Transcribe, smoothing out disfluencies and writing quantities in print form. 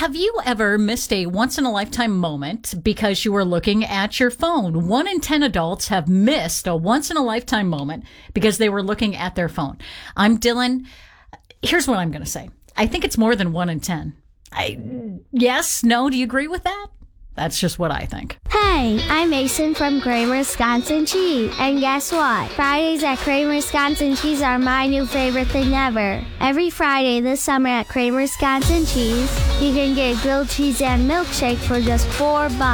Have you ever missed a once-in-a-lifetime moment because you were looking at your phone? 1 in 10 adults have missed a once-in-a-lifetime moment because they were looking at their phone. I'm Dylan. Here's what I'm going to say. I think it's more than 1 in 10. Yes? No? Do you agree with that? That's just what I think. Hey, I'm Mason from Kramer Wisconsin Cheese. And guess what? Fridays at Kramer Wisconsin Cheese are my new favorite thing ever. Every Friday this summer at Kramer Wisconsin Cheese, you can get grilled cheese and milkshake for just $4.